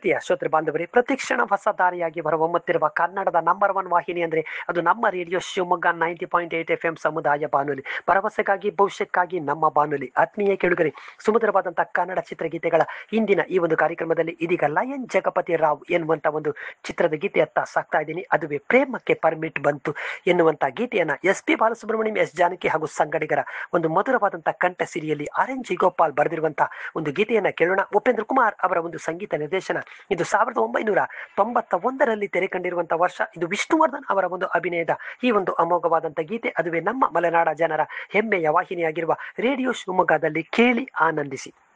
ಪ್ರೀತಿಯ ಶ್ರೋತೃ ಬಾಂಧವರೇ, ಪ್ರತಿಕ್ಷಣ ಹೊಸ ದಾರಿಯಾಗಿ ಹೊರಹೊಮ್ಮುತ್ತಿರುವ ಕನ್ನಡದ ನಂಬರ್ ಒನ್ ವಾಹಿನಿ ಅಂದ್ರೆ ಅದು ನಮ್ಮ ರೇಡಿಯೋ ಶಿವಮೊಗ್ಗ 90.8 FM ಸಮುದಾಯ ಬಾನುಲಿ. ಭರವಸೆಗಾಗಿ ಭವಿಷ್ಯಕ್ಕಾಗಿ ನಮ್ಮ ಬಾನುಲಿ. ಆತ್ಮೀಯ ಕೇಳುಗರೆ, ಸುಮಧುರವಾದಂತಹ ಕನ್ನಡ ಚಿತ್ರಗೀತೆಗಳ ಇಂದಿನ ಈ ಒಂದು ಕಾರ್ಯಕ್ರಮದಲ್ಲಿ ಇದೀಗ ಲಯನ್ ಜಗಪತಿ ರಾವ್ ಎನ್ನುವಂತ ಒಂದು ಚಿತ್ರದ ಗೀತೆಯತ್ತ ಸಾಕ್ತಾ ಇದ್ದೀನಿ. ಅದುವೇ ಪ್ರೇಮಕ್ಕೆ ಪರ್ಮಿಟ್ ಬಂತು ಎನ್ನುವಂತ ಗೀತೆಯನ್ನ SP ಬಾಲಸುಬ್ರಹ್ಮಣ್ಯಂ, S ಜಾನಕಿ ಹಾಗೂ ಸಂಗಡಿಗರ ಒಂದು ಮಧುರವಾದಂತಹ ಕಂಠ ಸಿರಿಯಲ್ಲಿ RNG ಗೋಪಾಲ್ ಬರೆದಿರುವಂತಹ ಒಂದು ಗೀತೆಯನ್ನ ಕೇಳೋಣ. ಉಪೇಂದ್ರ ಕುಮಾರ್ ಅವರ ಒಂದು ಸಂಗೀತ ನಿರ್ದೇಶನ. ಇದು 1991ರಲ್ಲಿ ತೆರೆ ಕಂಡಿರುವಂತಹ ವರ್ಷ. ಇದು ವಿಷ್ಣುವರ್ಧನ್ ಅವರ ಒಂದು ಅಭಿನಯದ ಈ ಒಂದು ಅಮೋಘವಾದಂತಹ ಗೀತೆ. ಅದುವೇ ನಮ್ಮ ಮಲೆನಾಡ ಜನರ ಹೆಮ್ಮೆಯ ವಾಹಿನಿಯಾಗಿರುವ ರೇಡಿಯೋ ಶಿವಮೊಗ್ಗದಲ್ಲಿ ಕೇಳಿ ಆನಂದಿಸಿ.